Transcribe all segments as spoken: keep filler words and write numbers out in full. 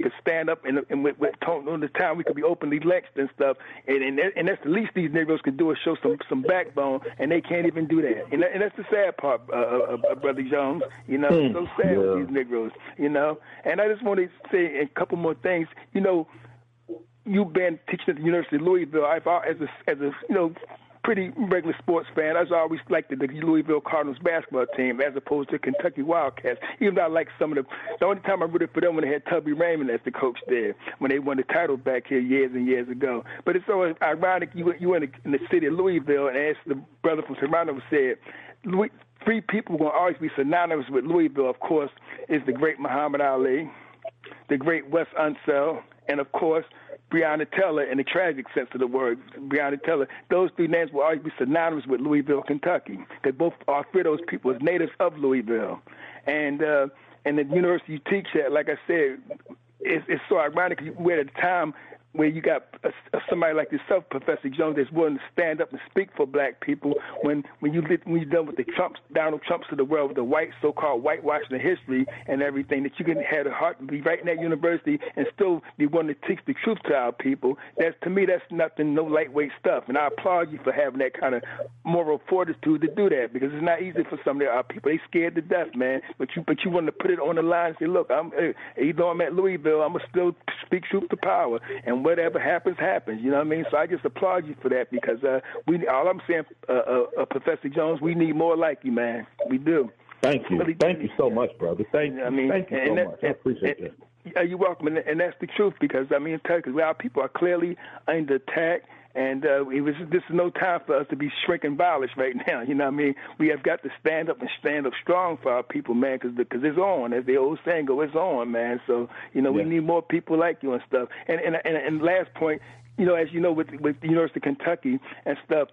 could stand up and, and with, with on the time we could be openly lynched and stuff. And and, that, and that's the least these Negroes can do is show some, some backbone, and they can't even do that. And, that, and that's the sad part, uh, uh, uh, Brother Jones. You know, mm, so sad yeah. with these Negroes. You know, and I just want to say a couple more things. You know, you've been teaching at the University of Louisville. I've as a as a you know. pretty regular sports fan. I always liked the, the Louisville Cardinals basketball team as opposed to Kentucky Wildcats. Even though I like some of the, the only time I rooted for them when they had Tubby Raymond as the coach there, when they won the title back here years and years ago. But it's so ironic you you were in the, in the city of Louisville, and as the brother from Toronto said, Louis, three people are going to always be synonymous with Louisville. Of course, is the great Muhammad Ali, the great Wes Unseld, and of course, Breonna Taylor, in the tragic sense of the word, Breonna Taylor. Those three names will always be synonymous with Louisville, Kentucky. They both, all three of those people, is natives of Louisville. And uh, and the university you teach at, like I said, it's, it's so ironic. We're at a time where you got a, a, somebody like yourself, Professor Jones, that's willing to stand up and speak for black people when when you when you're done with the Trumps, Donald Trumps of the world, with the white so-called whitewashing of history and everything, that you can have the heart to be right in that university and still be willing to teach the truth to our people. That's, to me, that's nothing, no lightweight stuff. And I applaud you for having that kind of moral fortitude to do that, because it's not easy for some of our people. They scared to death, man. But you but you want to put it on the line and say, look, I'm, even though I'm at Louisville, I'm going to still speak truth to power. And whatever happens, happens. You know what I mean? So I just applaud you for that, because uh, we. All I'm saying, uh, uh, uh, Professor Jones, we need more like you, man. We do. Thank you. Really, Thank you so much, brother. Thank you. I mean, Thank you so that, much. I appreciate and, that. And, you're welcome. And, and that's the truth, because, I mean, because our people are clearly under attack. And uh, it was, this is no time for us to be shrinking violence right now. You know what I mean? We have got to stand up and stand up strong for our people, man, because it's on. As the old saying goes, it's on, man. So, you know, yeah. we need more people like you and stuff. And and and, and last point, you know, as you know, with, with the University of Kentucky and stuff,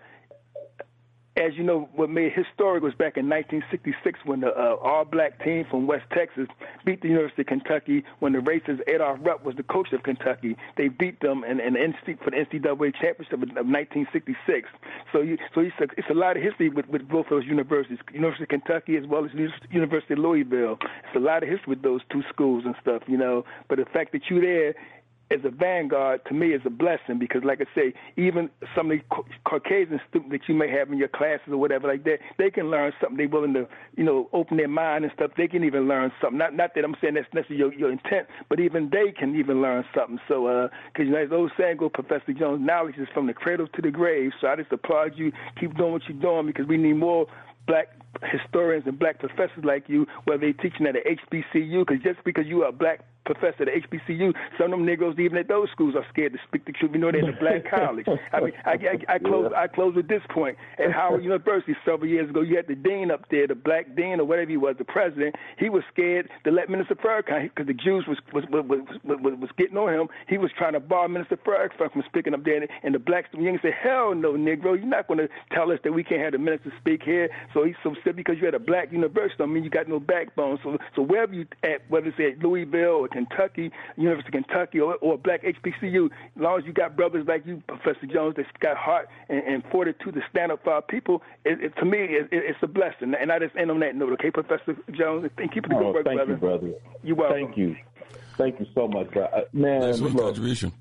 as you know, what made it historic was back in nineteen sixty-six when the uh, all-black team from West Texas beat the University of Kentucky when the racist Adolph Rupp was the coach of Kentucky. They beat them in, in the N C, for the N C double A championship of nineteen sixty-six. So, you, so it's a, it's a lot of history with, with both those universities, University of Kentucky as well as University of Louisville. It's a lot of history with those two schools and stuff, you know. But the fact that you're there as a vanguard, to me, is a blessing, because, like I say, even some of the Caucasian students that you may have in your classes or whatever like that, they can learn something. They're willing to, you know, open their mind and stuff. They can even learn something. Not not that I'm saying that's necessarily your, your intent, but even they can even learn something. So, because, uh, you know, as those saying go, Professor Jones, knowledge is from the cradle to the grave. So I just applaud you. Keep doing what you're doing, because we need more black historians and black professors like you, whether they're teaching at a H B C U, because just because you are a black professor at H B C U, some of them Negroes even at those schools are scared to speak the truth. You know, they're in a black college. I mean, I, I, I close I close with this point. At Howard University several years ago, you had the dean up there, the black dean or whatever he was, the president. He was scared to let Minister Farrakhan, because the Jews was was, was was was getting on him. He was trying to bar Minister Farrakhan from speaking up there, and the black student said, "Hell no, Negro, you're not going to tell us that we can't have the minister speak here." So he so said, because you're at a black university, I mean, you got no backbone. So so wherever you at, whether it's at Louisville or Kentucky, University of Kentucky, or, or a black H B C U, as long as you got brothers like you, Professor Jones, that's got heart and, and fortitude to stand up for our people, it, it, to me, it, it, it's a blessing. And I just end on that note, okay, Professor Jones? And keep it the good oh, work, thank brother. You, brother. You're welcome. Thank you. Thank you so much, bro. Uh, man, Excellent look, contribution.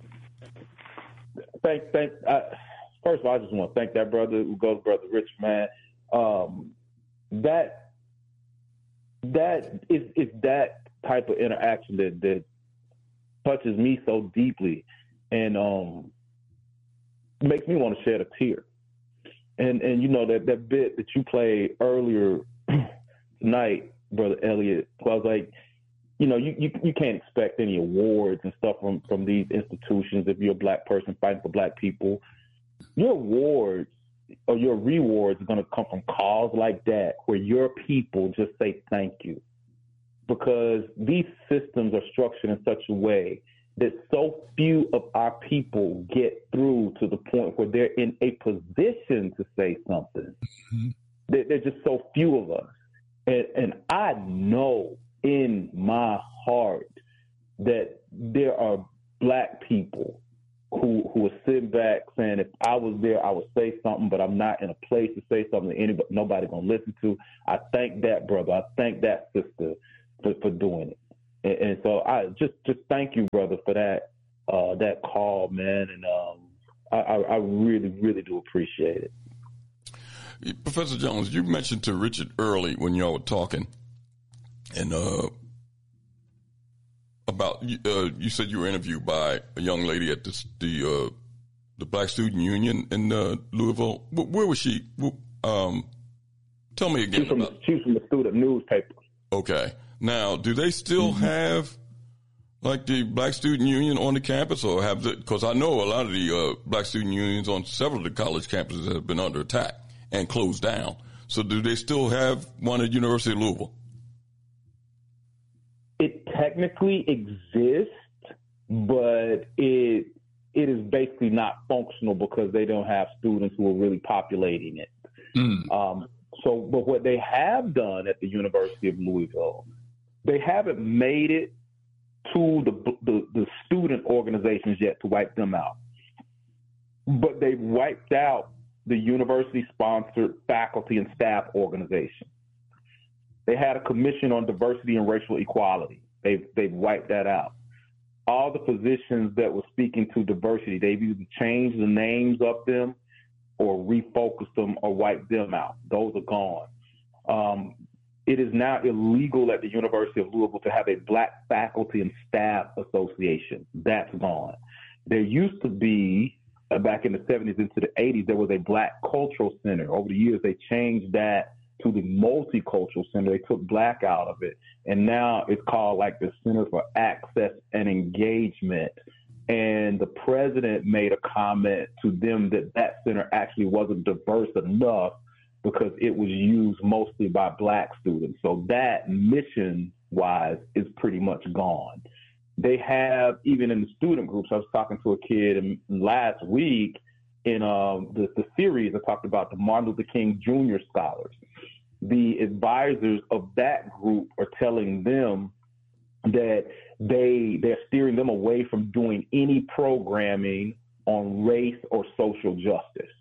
Thank, thank. Uh, first of all, I just want to thank that brother who goes, Brother Rich, man. Um, that that is is that type of interaction that that touches me so deeply, and um, makes me want to shed a tear. And and you know that that bit that you played earlier tonight, Brother Elliot, I was like, you know, you, you you can't expect any awards and stuff from, from these institutions if you're a black person fighting for black people. Your awards or your rewards are going to come from cause like that, where your people just say thank you. Because these systems are structured in such a way that so few of our people get through to the point where they're in a position to say something. Mm-hmm. There, there's just so few of us. And, and I know in my heart that there are black people who who are sitting back saying, if I was there, I would say something, but I'm not in a place to say something that anybody, nobody gonna listen to. I thank that brother. I thank that sister for, for doing it. And, and so I just just thank you, brother, for that uh, that call, man. And um, I, I really, really do appreciate it. Professor Jones, you mentioned to Richard Early when y'all were talking, and uh, about uh, you said you were interviewed by a young lady at the the, uh, the Black Student Union in uh, Louisville. Where was she? Um, tell me again. She's from, about... she's from the student newspaper. Okay. Now, do they still mm-hmm. have like the Black Student Union on the campus, or have the? Because I know a lot of the uh, Black Student Unions on several of the college campuses have been under attack and closed down. So do they still have one at University of Louisville? It technically exists, but it it is basically not functional because they don't have students who are really populating it. Mm. Um, so, but what they have done at the University of Louisville, they haven't made it to the the, the student organizations yet to wipe them out. But they've wiped out the university-sponsored faculty and staff organization. They had a commission on diversity and racial equality. They've, they've wiped that out. All the positions that were speaking to diversity, they've either changed the names of them or refocused them or wiped them out. Those are gone. Um, it is now illegal at the University of Louisville to have a Black faculty and staff association. That's gone. There used to be, Uh, back in the seventies into the eighties, there was a Black Cultural Center. Over the years, they changed that to the Multicultural Center. They took Black out of it. And now it's called like the Center for Access and Engagement. And the president made a comment to them that that center actually wasn't diverse enough because it was used mostly by Black students. So that mission-wise is pretty much gone. They have, even in the student groups, I was talking to a kid last week in uh, the, the series, I talked about the Martin Luther King Junior Scholars. The advisors of that group are telling them that they, they're steering them away from doing any programming on race or social justice.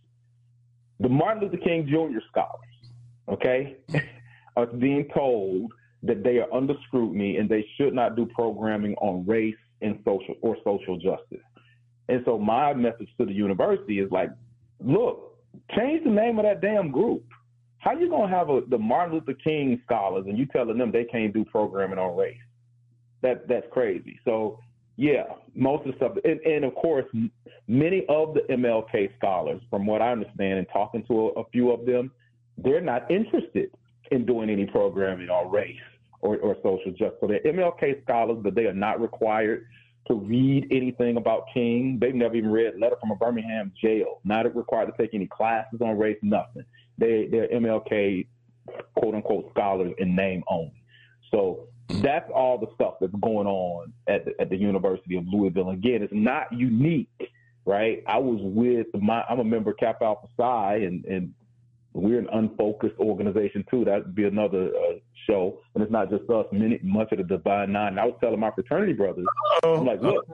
The Martin Luther King Junior Scholars, okay, are being told that they are under scrutiny and they should not do programming on race and social or social justice. And so my message to the university is like, look, change the name of that damn group. How you going to have a, the Martin Luther King scholars and you telling them they can't do programming on race? That That's crazy. So, yeah, most of the stuff. And, and of course, many of the M L K scholars, from what I understand and talking to a, a few of them, they're not interested in doing any programming on race or, or social justice. So they're M L K scholars, but they are not required to read anything about King. They've never even read Letter from a Birmingham Jail, not required to take any classes on race, nothing. They, they're M L K, quote-unquote, scholars in name only. So that's all the stuff that's going on at the, at the University of Louisville. Again, it's not unique, right? I was with my, I'm a member of Kappa Alpha Psi, and, and we're an unfocused organization too. That would be another uh, show, and it's not just us. Many, much of the Divine Nine. And I was telling my fraternity brothers, Uh-oh. I'm like, look.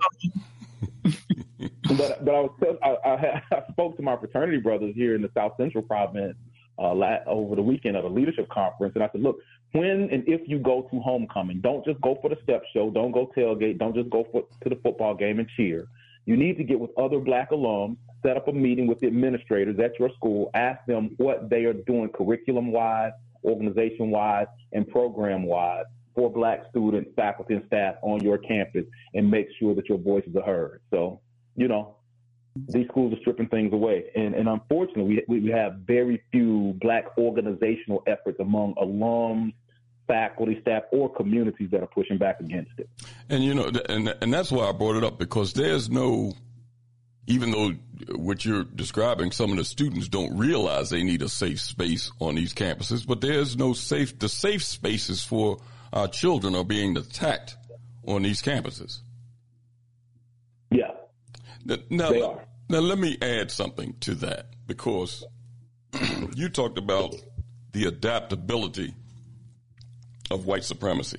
but but I was tell, I, I, I spoke to my fraternity brothers here in the South Central Province uh, la- over the weekend at a leadership conference, and I said, look, when and if you go to homecoming, don't just go for the step show, don't go tailgate, don't just go for, to the football game and cheer. You need to get with other Black alums, set up a meeting with the administrators at your school, ask them what they are doing curriculum-wise, organization-wise, and program-wise for Black students, faculty, and staff on your campus, and make sure that your voices are heard. So, you know, these schools are stripping things away. And, and unfortunately, we, we have very few Black organizational efforts among alums, faculty, staff, or communities that are pushing back against it. And, you know, and and that's why I brought it up, because there's no, even though what you're describing, some of the students don't realize they need a safe space on these campuses, but there's no safe, the safe spaces for our children are being attacked on these campuses. Yeah. Now, they are. Now, let me add something to that, because you talked about the adaptability of white supremacy.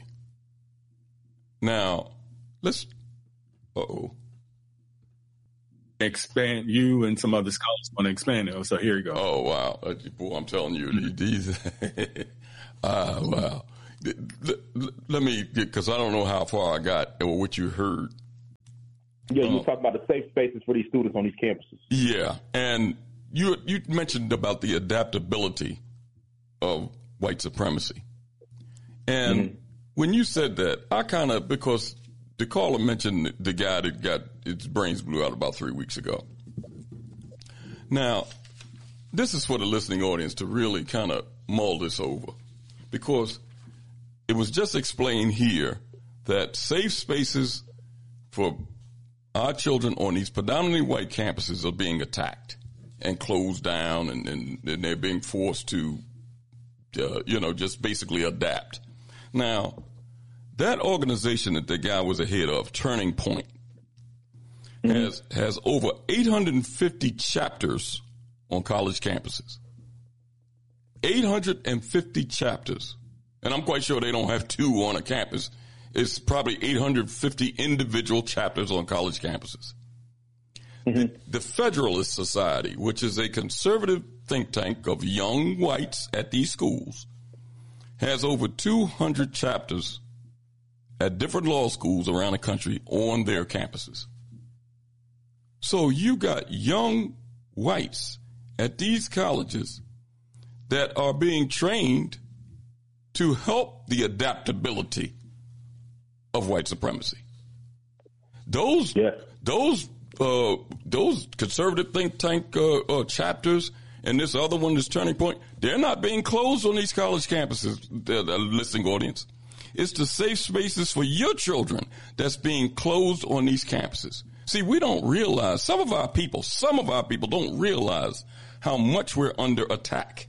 Now, let's, uh-oh. Expand, you and some other scholars want to expand it. So here you go. Oh, wow. Boy, I'm telling you, these, ah, wow. let me, because I don't know how far I got or what you heard. Yeah, you uh, talk about the safe spaces for these students on these campuses. Yeah, and you you mentioned about the adaptability of white supremacy. And mm-hmm. when you said that, I kind of, because the caller mentioned the guy that got his brains blew out about three weeks ago. Now, this is for the listening audience to really kind of mull this over, because it was just explained here that safe spaces for our children on these predominantly white campuses are being attacked and closed down, and, and, and they're being forced to, uh, you know, just basically adapt. Now, that organization that the guy was ahead of, Turning Point, mm-hmm. has has over eight hundred fifty chapters on college campuses. eight hundred fifty chapters. And I'm quite sure they don't have two on a campus. It's probably eight hundred fifty individual chapters on college campuses. Mm-hmm. The, the Federalist Society, which is a conservative think tank of young whites at these schools, has over two hundred chapters at different law schools around the country on their campuses. So you got young whites at these colleges that are being trained to help the adaptability of white supremacy. Those, yeah. those, uh, those conservative think tank uh, uh, chapters and this other one, this Turning Point, they're not being closed on these college campuses, the, the listening audience. It's the safe spaces for your children that's being closed on these campuses. See, we don't realize, some of our people, some of our people don't realize how much we're under attack.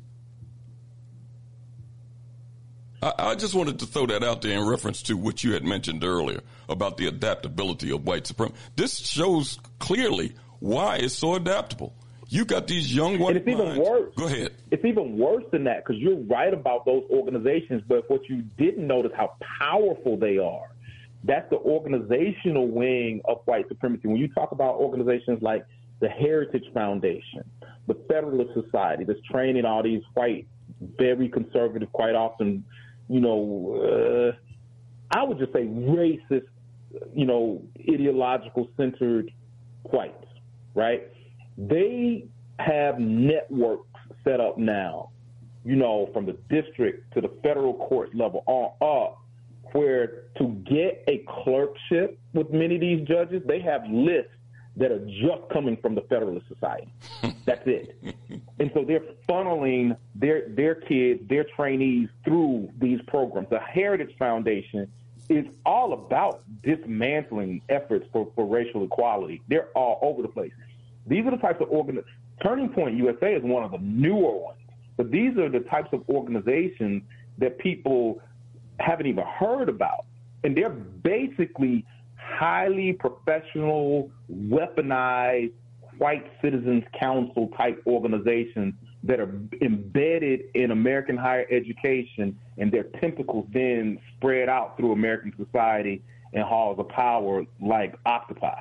I, I just wanted to throw that out there in reference to what you had mentioned earlier about the adaptability of white supremacy. This shows clearly why it's so adaptable. You got these young white And it's minds. even worse. Go ahead. It's even worse than that, because you're right about those organizations, but what you didn't notice how powerful they are. That's the organizational wing of white supremacy. When you talk about organizations like the Heritage Foundation, the Federalist Society, that's training all these white, very conservative, quite often, you know, uh, I would just say racist, you know, ideological centered whites, right? They have networks set up now, you know, from the district to the federal court level on up, where to get a clerkship with many of these judges, they have lists that are just coming from the Federalist Society. That's it. And so they're funneling their their kids, their trainees through these programs. The Heritage Foundation is all about dismantling efforts for, for racial equality. They're all over the place. These are the types of organizations. Turning Point U S A is one of the newer ones, but these are the types of organizations that people haven't even heard about. And they're basically highly professional, weaponized, white citizens council type organizations that are embedded in American higher education, and their tentacles then spread out through American society and halls of power like octopi.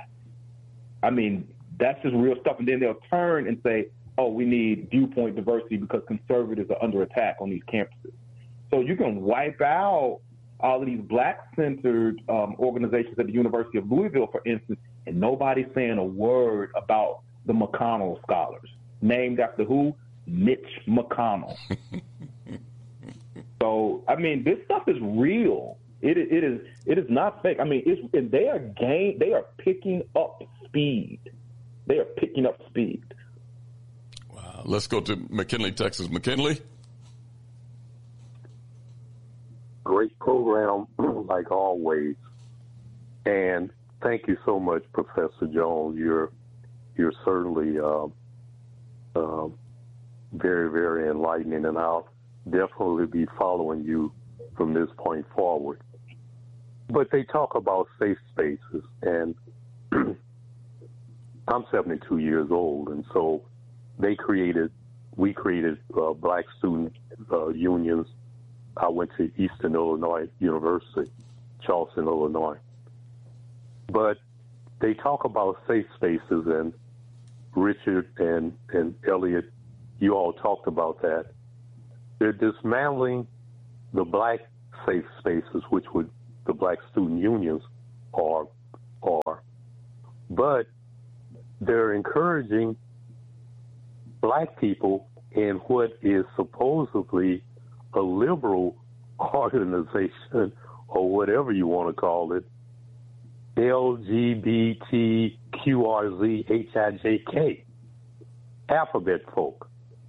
I mean, that's just real stuff. And then they'll turn and say, oh, we need viewpoint diversity because conservatives are under attack on these campuses. So you can wipe out all of these black-centered um, organizations at the University of Louisville, for instance, and nobody's saying a word about the McConnell Scholars, named after who? Mitch McConnell. So, I mean, this stuff is real. It, it is it is not fake. I mean, it's, and they are gain, they are picking up speed. They are picking up speed. Wow. Let's go to McKinley, Texas. McKinley? Great program, like always. And thank you so much, Professor Jones. You're you're certainly uh, uh, very, very enlightening, and I'll definitely be following you from this point forward. But they talk about safe spaces, and I'm seventy-two years old, and so they created, we created uh, black student uh, unions. I went to Eastern Illinois University, Charleston, Illinois. But they talk about safe spaces, and Richard and, and Elliot, you all talked about that. They're dismantling the black safe spaces, which would the black student unions are, are. But they're encouraging black people in what is supposedly a liberal organization, or whatever you want to call it, L G B T Q R Z H I J K, alphabet folk.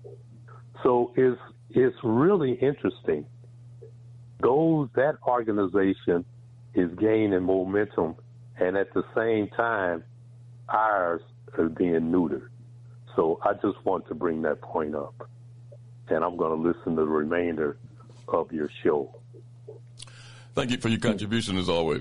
So it's, it's really interesting. Those, that organization is gaining momentum, and at the same time, ours are being neutered. So I just want to bring that point up, and I'm going to listen to the remainder of your show. Thank you for your contribution, as always.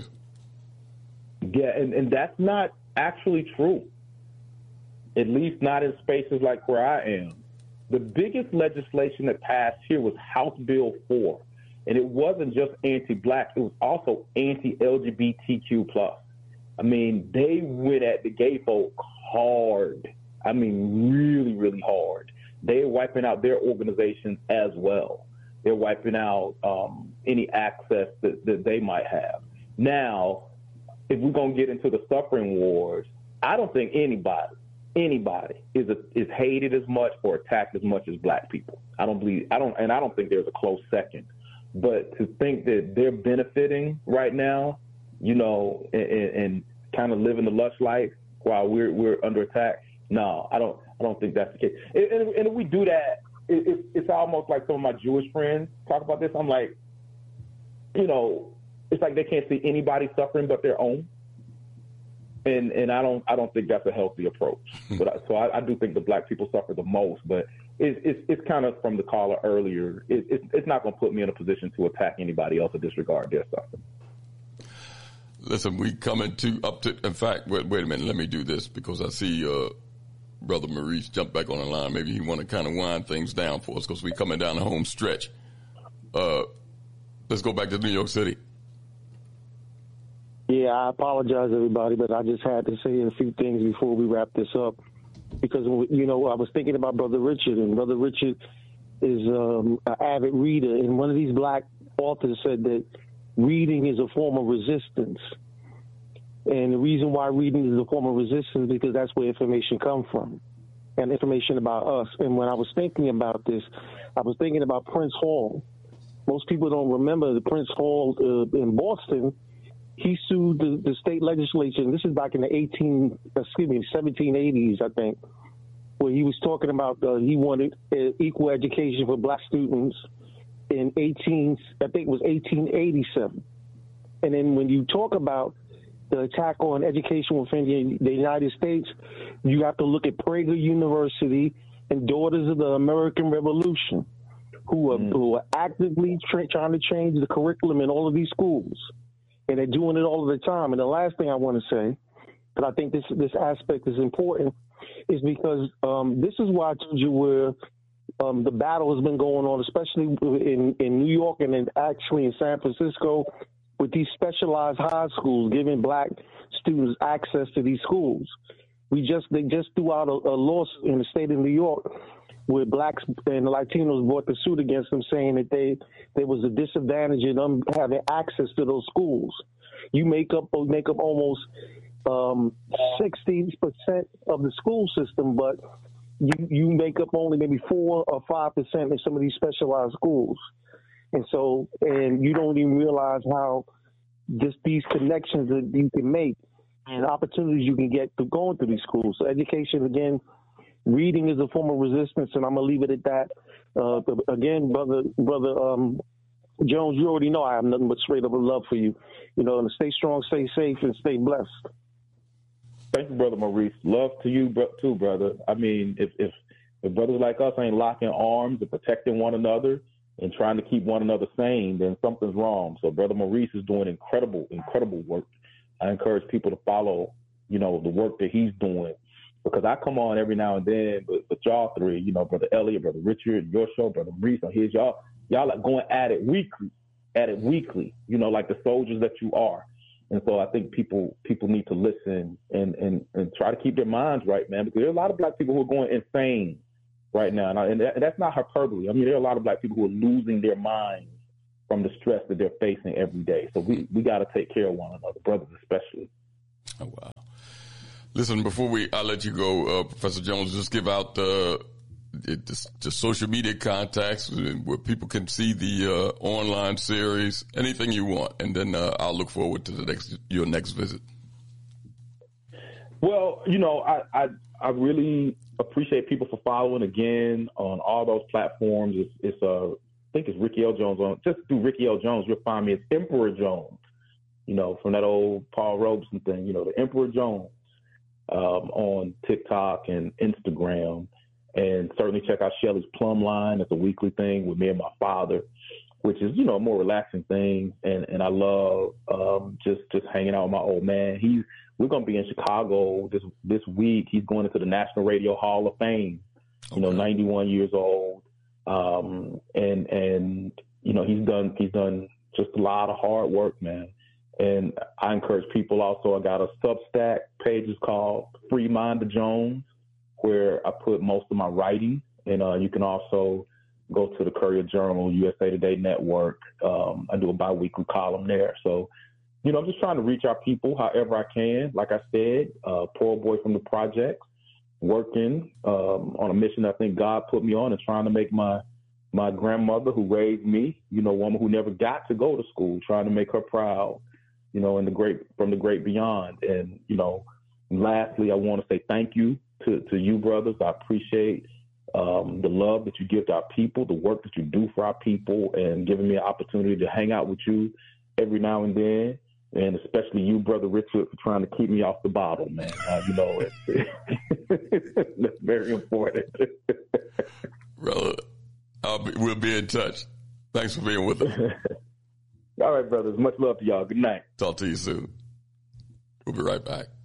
Yeah, and, and that's not actually true, at least not in spaces like where I am. The biggest legislation that passed here was House Bill four, and it wasn't just anti-black, it was also anti-L G B T Q plus. I mean, they went at the gay folk hard. I mean, really, really hard. They're wiping out their organizations as well. They're wiping out um, any access that, that they might have. Now, if we're going to get into the suffering wars, I don't think anybody, anybody is a, is hated as much or attacked as much as black people. I don't believe, I don't, and I don't think there's a close second. But to think that they're benefiting right now, you know, and, and kind of living the lush life while we're we're under attack, no, I don't, I don't think that's the case. And, and, and if we do that, it, it, it's almost like some of my Jewish friends talk about this. I'm like, you know, it's like they can't see anybody suffering but their own. And and I don't I don't think that's a healthy approach. But I, so I, I do think the black people suffer the most. But it, it's it's kind of from the caller earlier. It, it, it's not going to put me in a position to attack anybody else or disregard their suffering. Listen, we coming to up to. In fact, wait, wait a minute. Let me do this because I see uh, Brother Maurice jump back on the line. Maybe he want to kind of wind things down for us because we coming down the home stretch. Uh, let's go back to New York City. Yeah, I apologize, everybody, but I just had to say a few things before we wrap this up. Because, you know, I was thinking about Brother Richard, and Brother Richard is um, an avid reader. And one of these black authors said that reading is a form of resistance. And the reason why reading is a form of resistance is because that's where information comes from, and information about us. And when I was thinking about this, I was thinking about Prince Hall. Most people don't remember the Prince Hall uh, in Boston. He sued the, the state legislature, and this is back in the eighteen, excuse me, seventeen eighties, I think, where he was talking about uh, he wanted uh, equal education for black students in eighteen, I think it was eighteen eighty-seven. And then when you talk about the attack on education within the United States, you have to look at Prager University and Daughters of the American Revolution, who are, mm. who are actively tra- trying to change the curriculum in all of these schools. And they're doing it all of the time. And the last thing I want to say, but I think this this aspect is important, is because um, this is why I told you where um, the battle has been going on, especially in, in New York and then actually in San Francisco, with these specialized high schools giving black students access to these schools. We just they just threw out a, a lawsuit in the state of New York where blacks and Latinos brought the suit against them, saying that they there was a disadvantage in them having access to those schools. You make up make up almost um, sixty percent of the school system, but you you make up only maybe four or five percent in some of these specialized schools. And so, and you don't even realize how just these connections that you can make and opportunities you can get through going through these schools. So education, again, reading is a form of resistance, and I'm gonna leave it at that. Uh, again, brother, brother um, Jones, you already know I have nothing but straight up love for you. You know, and stay strong, stay safe, and stay blessed. Thank you, Brother Maurice. Love to you bro- too, brother. I mean, if, if if brothers like us ain't locking arms and protecting one another and trying to keep one another sane, then something's wrong. So Brother Maurice is doing incredible, incredible work. I encourage people to follow, you know, the work that he's doing. Because I come on every now and then with, with y'all three, you know, Brother Elliot, Brother Richard, your show, Brother Maurice, on his, y'all, y'all are going at it weekly, at it weekly, you know, like the soldiers that you are. And so I think people people need to listen and, and, and try to keep their minds right, man, because there are a lot of black people who are going insane right now. And, I, and, that, and that's not hyperbole. I mean, there are a lot of black people who are losing their minds from the stress that they're facing every day. So we, we got to take care of one another, brothers especially. Oh, wow. Listen, before we I let you go, uh, Professor Jones, just give out the, the, the social media contacts where people can see the uh, online series, anything you want, and then uh, I'll look forward to the next your next visit. Well, you know, I, I I really appreciate people for following again on all those platforms. It's, it's uh, I think it's Ricky L. Jones on. Just do Ricky L. Jones, you'll find me. It's Emperor Jones. You know, from that old Paul Robeson thing. You know, the Emperor Jones um, on TikTok and Instagram, and certainly check out Shelly's Plum Line. It's a weekly thing with me and my father, which is, you know, a more relaxing thing. And and I love um, just just hanging out with my old man. He's We're going to be in Chicago this this week. He's going into the National Radio Hall of Fame, you know, ninety-one years old. Um, and, and, you know, he's done, he's done just a lot of hard work, man. And I encourage people also, I got a Substack page is called Free Mind Jones, where I put most of my writing. And uh, you can also go to the Courier Journal, U S A Today Network. Um, I do a biweekly column there. So, you know, I'm just trying to reach our people however I can. Like I said, uh, poor boy from the projects, working um, on a mission I think God put me on, and trying to make my my grandmother who raised me, you know, a woman who never got to go to school, trying to make her proud, you know, in the great from the great beyond. And, you know, lastly, I want to say thank you to, to you, brothers. I appreciate um, the love that you give to our people, the work that you do for our people, and giving me an opportunity to hang out with you every now and then. And especially you, Brother Richard, for trying to keep me off the bottle, man. Uh, you know, it's, that's very important. Brother, I'll be, we'll be in touch. Thanks for being with us. All right, brothers. Much love to y'all. Good night. Talk to you soon. We'll be right back.